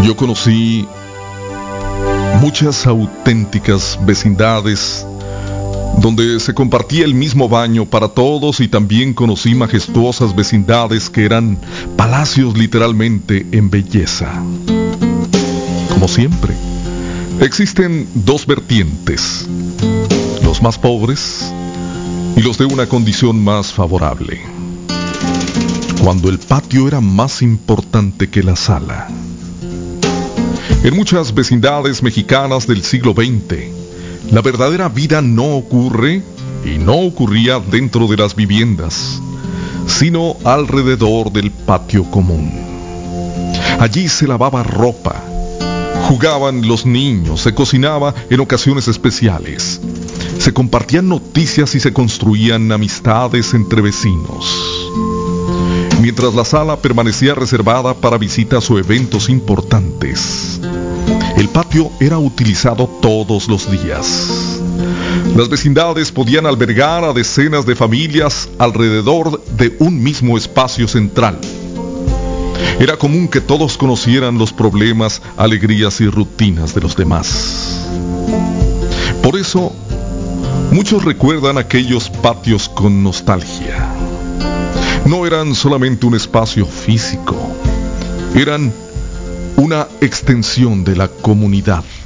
Yo conocí muchas auténticas vecindades donde se compartía el mismo baño para todos, y también conocí majestuosas vecindades que eran palacios literalmente en belleza. Como siempre, existen dos vertientes: los más pobres y los de una condición más favorable. Cuando el patio era más importante que la sala. En muchas vecindades mexicanas del siglo XX, la verdadera vida no ocurre y no ocurría dentro de las viviendas, sino alrededor del patio común. Allí se lavaba ropa, jugaban los niños, se cocinaba en ocasiones especiales, se compartían noticias y se construían amistades entre vecinos. Mientras la sala permanecía reservada para visitas o eventos importantes, el patio era utilizado todos los días. Las vecindades podían albergar a decenas de familias alrededor de un mismo espacio central. Era común que todos conocieran los problemas, alegrías y rutinas de los demás. Por eso, muchos recuerdan aquellos patios con nostalgia. No eran solamente un espacio físico, eran una extensión de la comunidad.